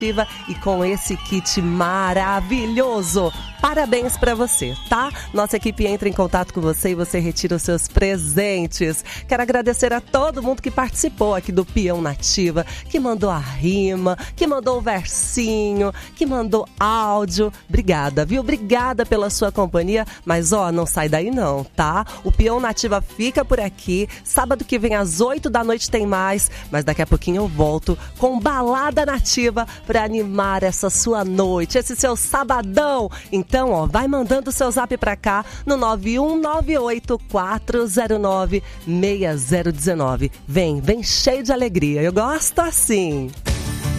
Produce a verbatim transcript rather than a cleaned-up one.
e com esse kit maravilhoso. Parabéns pra você, tá? Nossa equipe entra em contato com você e você retira os seus presentes. Quero agradecer a todo mundo que participou aqui do Peão Nativa, que mandou a rima, que mandou o versinho, que mandou áudio. Obrigada, viu? Obrigada pela sua companhia, mas ó, não sai daí não, tá? O Peão Nativa fica por aqui. Sábado que vem às oito da noite tem mais, mas daqui a pouquinho eu volto com Balada Nativa pra animar essa sua noite, esse seu sabadão. Então, ó, vai mandando o seu zap pra cá no nove um nove oito quatro zero nove seis zero um nove. Vem, vem cheio de alegria. Eu gosto assim.